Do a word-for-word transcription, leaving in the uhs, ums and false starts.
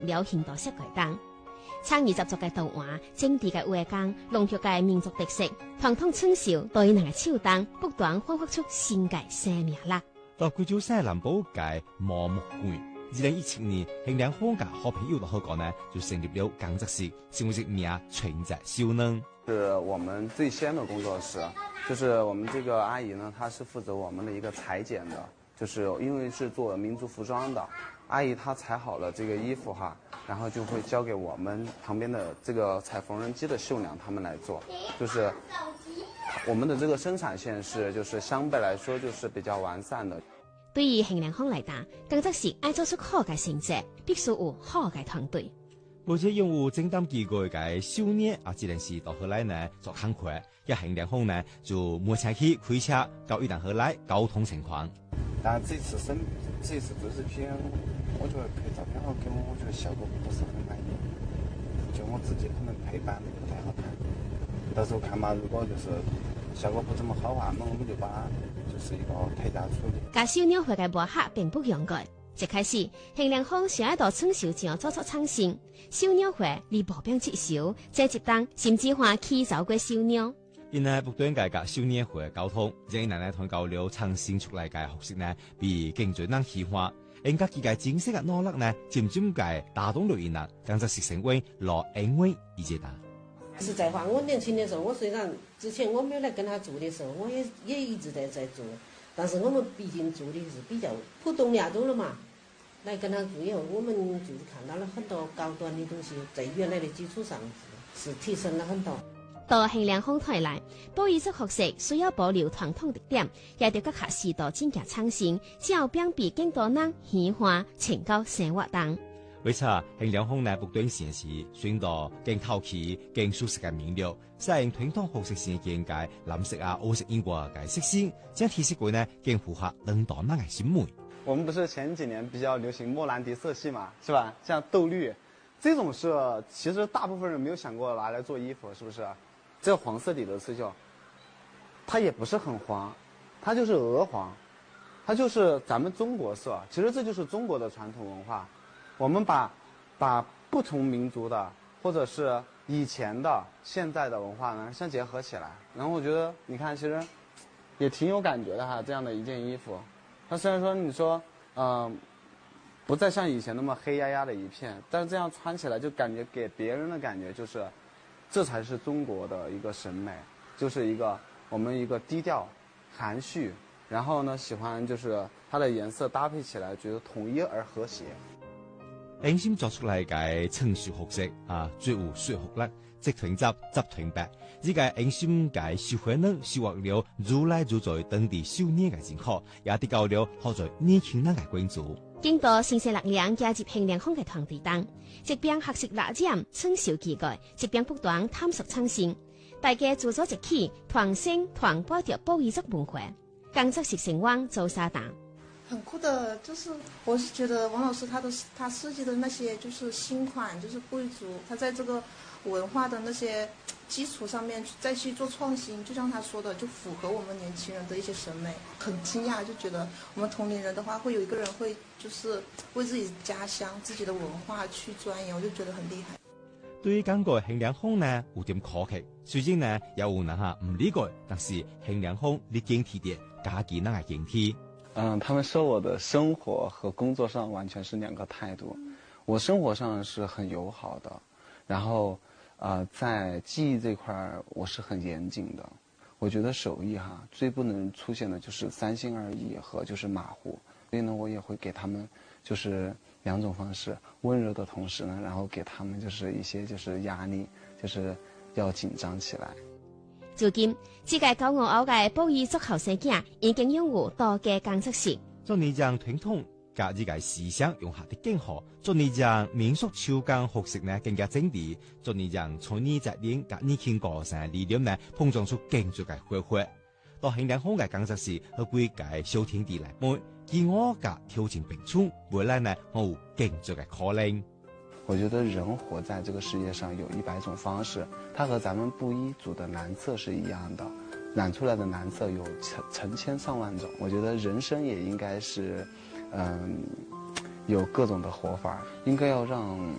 了很多色改動。倡議習俗嘅圖畫、政治嘅畫工、農業嘅民族特色，統統傳授對人嘅手動，不斷焕發出新嘅生命力。 到貴州省南部嘅毛木館，二零一七年，衡良鄉嘅好朋友的好講呢，就成立了工作室，成為一名全職秀能。 是我們最先的工作室，就是我們這個阿姨呢，她是負責我們的一個裁剪的，就是因為是做民族服裝的，阿姨她裁好了這個衣服哈，然後就會交給我們旁邊的這個裁縫紉機的繡娘他們來做，就是我們的這個生產線是就是相對來說就是比較完善的。 對於衡良鄉嚟講，工作室愛做出好嘅成績，必須有好嘅團隊。 而且用有正當機構嘅少年啊，只能是到後來呢做工課，一衡良鄉呢就冇請去開車搞一旦後來交通情況。 但這次審這次做視頻，我覺得拍照片後給我，我覺得效果不是很滿意，就我自己可能配版不太好看。到時候看嘛，如果就是效果不怎麼好話，那我們就把就是一個退價處理。 介紹鳥會嘅模客並不容易。一開始，衡良鄉想一道春秀將做出創新，小鳥會離步兵接手，這一檔甚至話起早過小鳥。 因為不斷改革少年會嘅交通，讓奶奶團交流創新出來嘅學識呢，比更最難企劃。人家佢嘅精神嘅努力呢，漸漸嘅打動了人啦，工作室成為落安慰一階段。 實在話，我年輕的時候，我雖然之前我沒有來跟他做的時候，我也也一直在在做，但是我們畢竟做的是比較普通亞洲了嘛。來跟他做以後，我們就是看到了很多高端的東西，在原來的基礎上是，是提升了很多。 到衡良鄉台來，保育這學識需要保留傳統特點，也得結合時代進行創新，照變比更多人喜歡情感生活等。 為此，衡良鄉呢不斷顯示選到更透氣、更舒適嘅面料，使人傳統學識先見解藍色啊、黑色以外嘅色線，將體色櫃呢更符合更多人嘅審美。 我們不是前幾年比較流行莫蘭迪色系嘛，是吧？像豆綠，這種是其實大部分人沒有想過拿來做衣服，是不是？這黃色底的刺繡，它也不是很黃，它就是鵝黃，它就是咱們中國色。其實這就是中國的傳統文化。我們把把不同民族的或者是以前的、現在的文化呢相結合起來，然後我覺得你看其實也挺有感覺的哈，這樣的一件衣服。它雖然說你說嗯、呃、不再像以前那麼黑壓壓的一片，但是這樣穿起來就感覺給別人的感覺就是這才是中國的一個審美，就是一個我們一個低調含蓄，然後呢喜歡就是它的顏色搭配起來覺得統一而和諧。 安心做出來嘅成熟學識啊，最有說服力，即團集集團白，呢個安心嘅社會能收穫了如來如在當地少年嘅認可，也得到了好在年輕人嘅關注。 經過新勢力量加入衡良鄉嘅團隊當，即便學識拉展成熟機構，即便不斷探索創新，大家做咗一起團聲團保着保育族文化，工作室成功做沙檔。 很酷的，就是我是覺得王老師他的他設計的那些就是新款，就是貴族，他在這個文化的那些基礎上面再去做創新，就像他說的，就符合我們年輕人的一些審美。很驚訝，就覺得我們同齡人的話，會有一個人會就是為自己家鄉、自己的文化去鑽研，我就覺得很厲害。 對於感覺衡良鄉呢有點可惜，雖然呢有人哈唔理解，但是衡良鄉歷經提點，家己那個警惕。 嗯，他們說我的生活和工作上完全是兩個態度。我生活上是很友好的，然後，呃，在技藝這塊我是很嚴謹的。我覺得手藝哈最不能出現的就是三心二意和就是馬虎。所以呢，我也會給他們就是兩種方式，溫柔的同時呢，然後給他們就是一些就是壓力，就是要緊張起來。 如今，這個高傲傲嘅保育族後生囝已經擁有多個工作室。 做你將傳統加呢個思想融合得更好，做你將民俗手工學識呢更加精緻，做你將創意質量加年輕個性嘅力量呢碰撞出更足嘅火花。到衡良鄉嘅工作室和歸界小天地嚟每自我嘅挑戰並重，未來呢我有更足嘅可能。 我覺得人活在這個世界上有一百種方式，它和咱們布依組的藍色是一樣的，染出來的藍色有成成千上萬種。我覺得人生也應該是，嗯， 有各种的活法，应该要让